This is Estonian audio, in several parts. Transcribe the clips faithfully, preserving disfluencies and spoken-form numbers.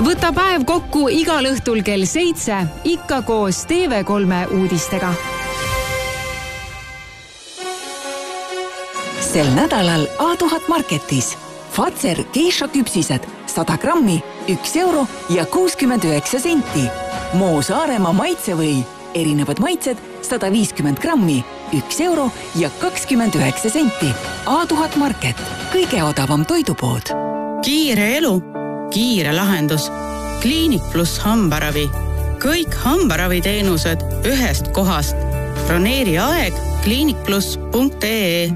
Võta päev kokku igal õhtul kell seitse, ikka koos T V kolme uudistega. Sel nädalal A tuhat Marketis. Fazer Geisha küpsised sada grammi, üks euro ja kuuskümmend üheksa senti. Moo Saaremaa maitsevõi, erinevad maitsed sada viiskümmend grammi, üks euro ja kakskümmend üheksa senti. A tuhat Market, kõige odavam toidupood. Kiire elu, kiire lahendus. Kliinik pluss hambaravi. Kõik hambaravi teenused ühest kohast. Broneeri aeg kliinik pluss punkt ee.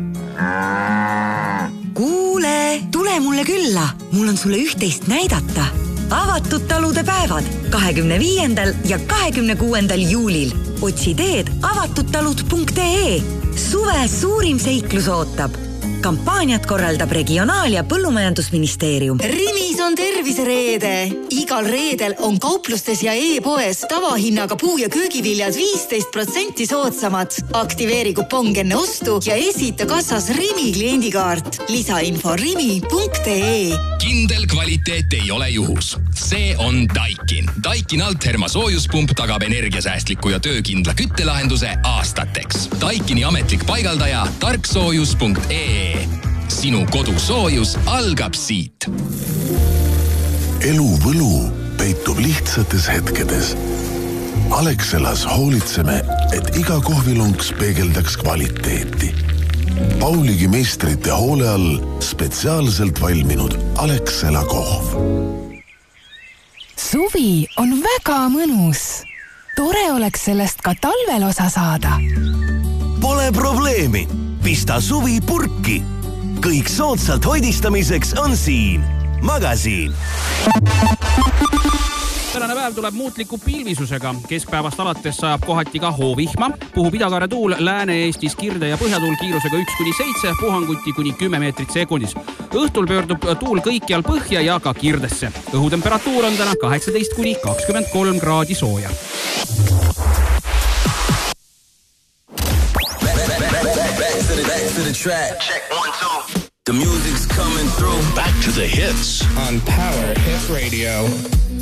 Kuule, tule mulle külla. Mul on sulle üht-teist näidata. Avatud talude päevad kahekümne viiendal ja kahekümne kuuendal juulil. Otsi teed avatudtalud punkt ee. Suve suurim seiklus ootab. Kampaaniat korraldab Regionaal- ja Põllumajandusministeerium. Rimis on tervisereede. Igal reedel on kauplustes ja e-poes tavahinnaga puu- ja köögiviljad viisteist protsenti soodsamad. Aktiveeri kupong enne ostu ja esita kassas Rimi kliendikaart. Lisainfo rimi punkt ee. Kindel kvaliteet ei ole juhus. See on Daikin. Daikin Altherma soojuspump tagab energiasäästliku ja töökindla küttelahenduse aastateks. Daikini ametlik paigaldaja tarksoojus punkt ee. Sinu kodusoojus algab siit. Elu võlu peitub lihtsates hetkedes. Alexelas hoolitseme, et iga kohvilunks peegeldaks kvaliteeti. Pauligi meistrite hoole all spetsiaalselt valminud Alexela kohv. Suvi on väga mõnus. Tore oleks sellest ka talvel osa saada. Pole probleemi. Pista suvi purki. Kõik soodsalt hoidistamiseks on siin. Magasiin. Tänane päev tuleb muutliku pilvisusega. Keskpäevast alates sajab kohati ka hoovihma. Puhub idakaare tuul Lääne-Eestis kirde ja põhjatuul kiirusega üks kuni seitse, puhanguti kuni kümme meetrit sekundis. Õhtul pöördub tuul kõikjal põhja ja ka kirdesse. Õhutemperatuur on täna kaheksateist kuni kakskümmend kolm kraadi sooja. To the track. Check one, two. The music's coming through. Back to the hits on Power Hit Radio.